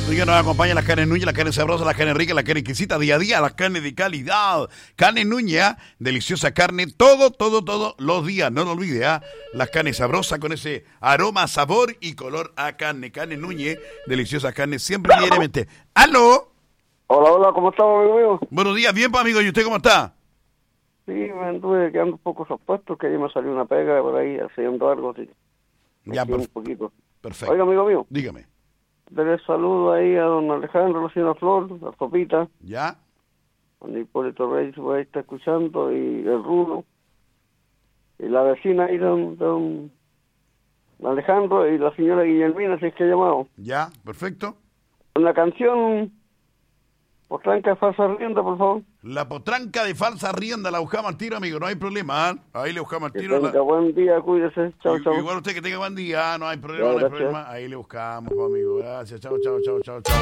Oiga, nos acompaña las carnes Núñez, las carnes sabrosas, las carnes ricas, las carnes exquisitas, día a día, las carnes de calidad. Carne Núñez, deliciosa carne, todos los días, no lo olvide, las carnes sabrosas con ese aroma, sabor y color a carne. Carne Núñez, deliciosa carne, siempre diariamente. ¡Aló! Hola, ¿cómo estamos, amigo mío? Buenos días, bien, pues, amigo, ¿y usted cómo está? Sí, me anduve quedando un poco supuesto, que ayer me salió una pega por ahí haciendo algo así. Ya, un poquito. Perfecto. Oiga, amigo mío, Dígame. dele saludo ahí a don Alejandro, la señora Flor, la Sopita, ¿Ya? don Hipólito Reyes, por ahí está escuchando, y el Rulo, y la vecina ahí, don Alejandro, y la señora Guillermina, si es que ha llamado. ¿Ya? Perfecto. Una canción, Potranca de falsa rienda, por favor. La potranca de falsa rienda la buscamos al tiro, amigo, no hay problema. Ahí le buscamos al tiro. Tenga buen día, cuídese, chao. Igual usted que tenga buen día, no hay problema, Ya, no hay gracias. problema. Ahí le buscamos, amigo. Gracias, chao.